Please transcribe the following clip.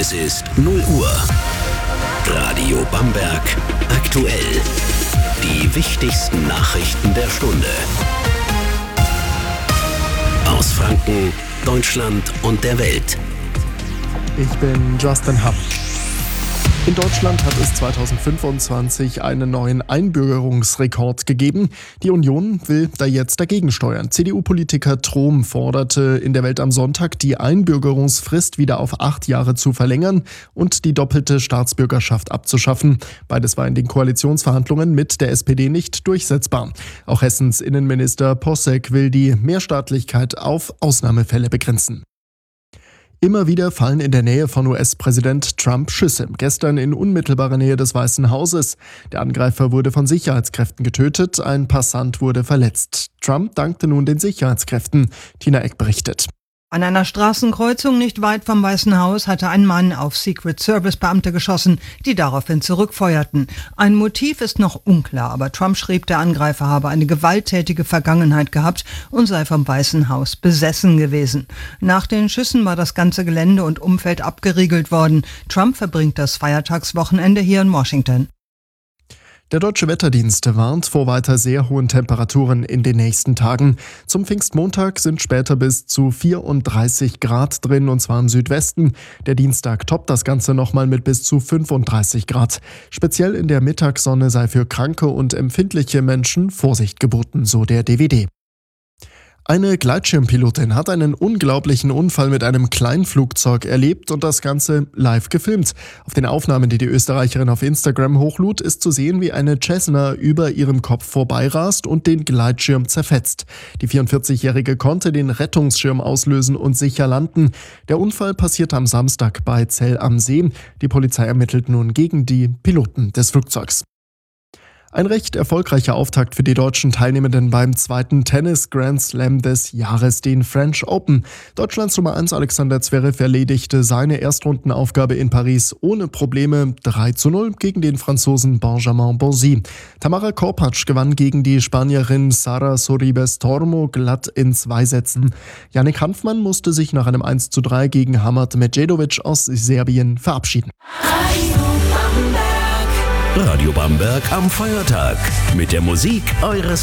Es ist 0 Uhr. Radio Bamberg aktuell. Die wichtigsten Nachrichten der Stunde. Aus Franken, Deutschland und der Welt. Ich bin Justin Happ. In Deutschland hat es 2025 einen neuen Einbürgerungsrekord gegeben. Die Union will da jetzt dagegen steuern. CDU-Politiker Trom forderte in der Welt am Sonntag, die Einbürgerungsfrist wieder auf 8 Jahre zu verlängern und die doppelte Staatsbürgerschaft abzuschaffen. Beides war in den Koalitionsverhandlungen mit der SPD nicht durchsetzbar. Auch Hessens Innenminister Posek will die Mehrstaatlichkeit auf Ausnahmefälle begrenzen. Immer wieder fallen in der Nähe von US-Präsident Trump Schüsse. Gestern in unmittelbarer Nähe des Weißen Hauses. Der Angreifer wurde von Sicherheitskräften getötet, ein Passant wurde verletzt. Trump dankte nun den Sicherheitskräften. Tina Eck berichtet. An einer Straßenkreuzung nicht weit vom Weißen Haus hatte ein Mann auf Secret Service Beamte geschossen, die daraufhin zurückfeuerten. Ein Motiv ist noch unklar, aber Trump schrieb, der Angreifer habe eine gewalttätige Vergangenheit gehabt und sei vom Weißen Haus besessen gewesen. Nach den Schüssen war das ganze Gelände und Umfeld abgeriegelt worden. Trump verbringt das Feiertagswochenende hier in Washington. Der Deutsche Wetterdienst warnt vor weiter sehr hohen Temperaturen in den nächsten Tagen. Zum Pfingstmontag sind später bis zu 34 Grad drin, und zwar im Südwesten. Der Dienstag toppt das Ganze nochmal mit bis zu 35 Grad. Speziell in der Mittagssonne sei für kranke und empfindliche Menschen Vorsicht geboten, so der DWD. Eine Gleitschirmpilotin hat einen unglaublichen Unfall mit einem Kleinflugzeug erlebt und das Ganze live gefilmt. Auf den Aufnahmen, die die Österreicherin auf Instagram hochlud, ist zu sehen, wie eine Cessna über ihrem Kopf vorbeirast und den Gleitschirm zerfetzt. Die 44-Jährige konnte den Rettungsschirm auslösen und sicher landen. Der Unfall passierte am Samstag bei Zell am See. Die Polizei ermittelt nun gegen die Piloten des Flugzeugs. Ein recht erfolgreicher Auftakt für die deutschen Teilnehmenden beim zweiten Tennis-Grand Slam des Jahres, den French Open. Deutschlands Nummer 1 Alexander Zverev erledigte seine Erstrundenaufgabe in Paris ohne Probleme 3:0 gegen den Franzosen Benjamin Bonzi. Tamara Korpatsch gewann gegen die Spanierin Sara Sorribes Tormo glatt in 2 Sätzen. Yannick Hanfmann musste sich nach einem 1:3 gegen Hamad Medjedovic aus Serbien verabschieden. Radio Bamberg am Feiertag mit der Musik eures